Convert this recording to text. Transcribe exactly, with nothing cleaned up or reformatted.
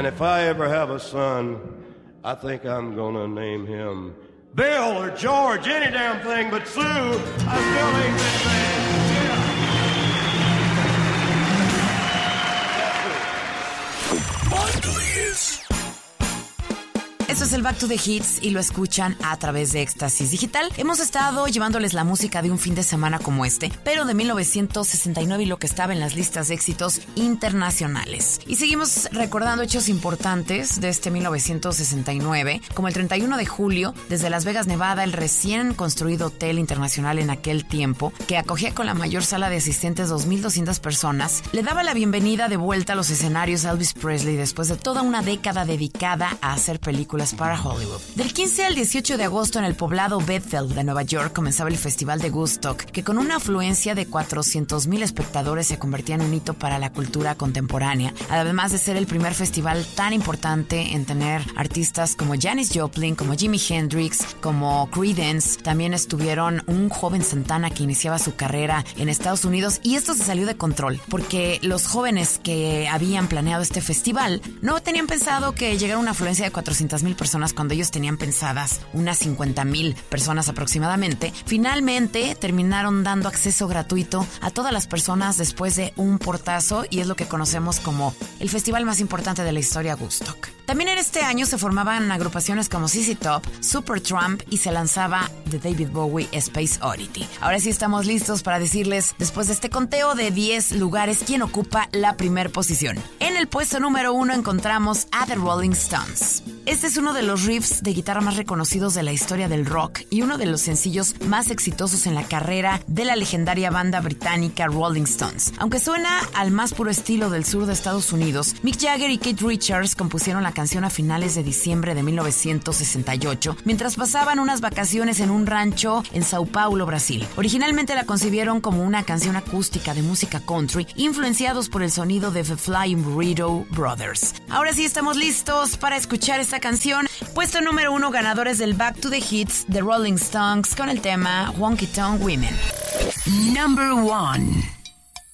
And if I ever have a son, I think I'm gonna name him Bill or George, any damn thing but Sue. I still ain't that bad. Esto es el Back to the Hits y lo escuchan a través de Éxtasis Digital. Hemos estado llevándoles la música de un fin de semana como este, pero de mil novecientos sesenta y nueve y lo que estaba en las listas de éxitos internacionales. Y seguimos recordando hechos importantes de este mil novecientos sesenta y nueve, como el treinta y uno de julio, desde Las Vegas, Nevada, el recién construido hotel internacional en aquel tiempo, que acogía con la mayor sala de asistentes dos mil doscientas personas, le daba la bienvenida de vuelta a los escenarios a Elvis Presley después de toda una década dedicada a hacer películas para Hollywood. Del quince al dieciocho de agosto en el poblado Bethel de Nueva York comenzaba el Festival de Woodstock, que con una afluencia de cuatrocientos mil espectadores se convertía en un hito para la cultura contemporánea, además de ser el primer festival tan importante en tener artistas como Janis Joplin, como Jimi Hendrix, como Creedence. También estuvieron un joven Santana que iniciaba su carrera en Estados Unidos, y esto se salió de control porque los jóvenes que habían planeado este festival no tenían pensado que llegara una afluencia de cuatrocientas mil personas cuando ellos tenían pensadas unas cincuenta mil personas aproximadamente. Finalmente terminaron dando acceso gratuito a todas las personas después de un portazo, y es lo que conocemos como el festival más importante de la historia, Woodstock. También en este año se formaban agrupaciones como Z Z Top, Supertramp, y se lanzaba The David Bowie Space Oddity. Ahora sí estamos listos para decirles, después de este conteo de diez lugares, quién ocupa la primer posición. En el puesto número uno encontramos a The Rolling Stones. Este es uno de los riffs de guitarra más reconocidos de la historia del rock y uno de los sencillos más exitosos en la carrera de la legendaria banda británica Rolling Stones. Aunque suena al más puro estilo del sur de Estados Unidos, Mick Jagger y Keith Richards compusieron la canción a finales de diciembre de mil novecientos sesenta y ocho, mientras pasaban unas vacaciones en un rancho en Sao Paulo, Brasil. Originalmente la concibieron como una canción acústica de música country, influenciados por el sonido de The Flying Burrito Brothers. Ahora sí estamos listos para escuchar esta canción. Puesto número uno, ganadores del Back to the Hits, The Rolling Stones, con el tema Honky Tonk Women. Number one.